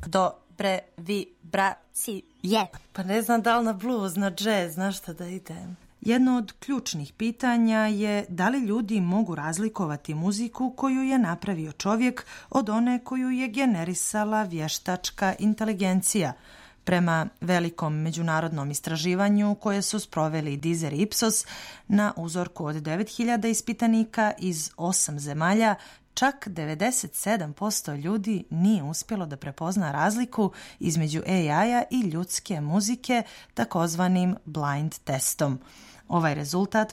dobre vibracije. Pa ne znam da li na blues, na jazz, na šta da idem. Jedno od ključnih pitanja je da li ljudi mogu razlikovati muziku koju je napravio čovjek od one koju je generisala vještačka inteligencija. Prema velikom međunarodnom istraživanju koje su sproveli Deezer i Ipsos na uzorku od 9000 ispitanika iz 8 zemalja, čak 97% ljudi nije uspjelo da prepozna razliku između AI-a i ljudske muzike takozvanim blind testom. Ovaj rezultat